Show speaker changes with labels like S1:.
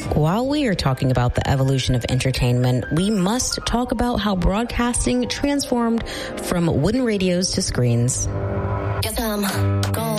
S1: While we are talking about the evolution of entertainment, we must talk about how broadcasting transformed from wooden radios to screens.
S2: Guess I'm gone.